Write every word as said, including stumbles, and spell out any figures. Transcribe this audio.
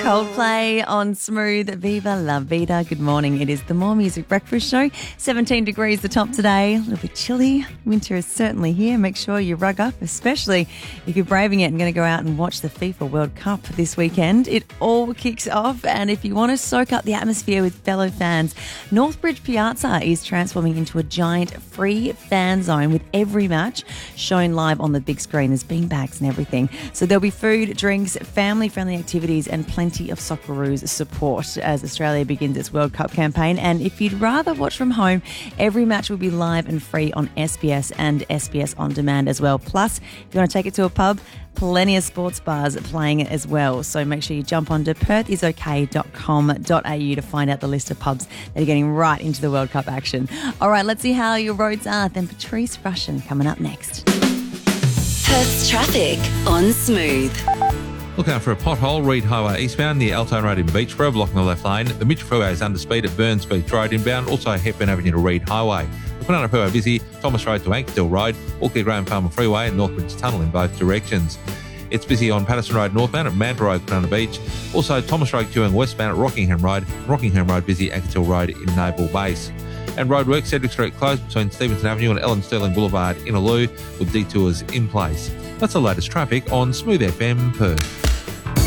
Coldplay on Smooth Viva La Vida. Good morning. It is the More Music Breakfast Show. seventeen degrees the top today. A little bit chilly. Winter is certainly here. Make sure you rug up, especially if you're braving it and going to go out and watch the FIFA World Cup this weekend. It all kicks off, and if you want to soak up the atmosphere with fellow fans, Northbridge Piazza is transforming into a giant free fan zone with every match shown live on the big screen. There's beanbags and everything. So there'll be food, drinks, family-friendly activities and plenty of Socceroos support as Australia begins its World Cup campaign. And if you'd rather watch from home, every match will be live and free on S B S and S B S On Demand as well. Plus, if you want to take it to a pub, plenty of sports bars playing it as well. So make sure you jump onto perth is okay dot com dot a u to find out the list of pubs that are getting right into the World Cup action. All right, let's see how your roads are. Then Patrice Rushen coming up next. Perth's traffic on Smooth. Look out for a pothole, Reed Highway eastbound near Altone Road in Beachborough, blocking the left lane. The Mitch Freeway is under speed at Burns Beach Road inbound, also Hepburn Avenue to Reed Highway. The Kwinana Freeway busy, Thomas Road to Ankerdale Road, Auckland Graham Farmer Freeway and Northbridge Tunnel in both directions. It's busy on Patterson Road northbound at Manta Road, Kwinana Beach. Also Thomas Road queuing westbound at Rockingham Road, Rockingham Road busy, Ankerdale Road in Naval Base. And roadwork, Cedric Street closed between Stevenson Avenue and Ellen Sterling Boulevard in Innaloo with detours in place. That's the latest traffic on Smooth F M Perth.